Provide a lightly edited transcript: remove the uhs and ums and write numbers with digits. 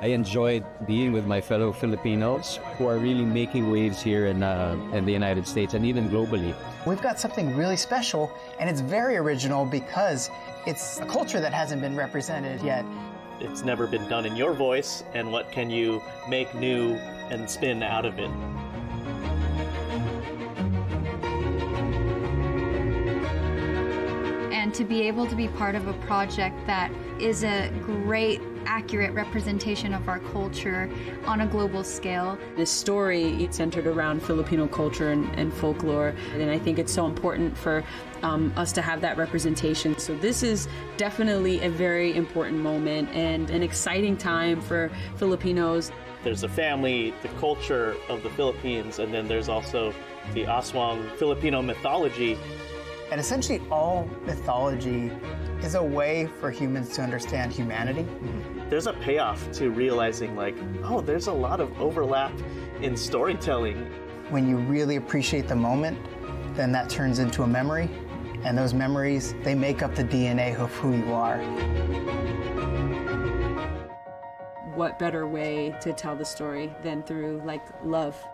I enjoyed being with my fellow Filipinos who are really making waves here in the United States and even globally. We've got something really special, and it's very original because it's a culture that hasn't been represented yet. It's never been done in your voice, and what can you make new and spin out of it? And to be able to be part of a project that is a great, accurate representation of our culture on a global scale. This story, it's centered around Filipino culture and folklore, and I think it's so important for us to have that representation. So this is definitely a very important moment and an exciting time for Filipinos. There's a family, the culture of the Philippines, and then there's also the Aswang Filipino mythology. And essentially all mythology is a way for humans to understand humanity. There's a payoff to realizing like, oh, there's a lot of overlap in storytelling. When you really appreciate the moment, then that turns into a memory. And those memories, they make up the DNA of who you are. What better way to tell the story than through like love?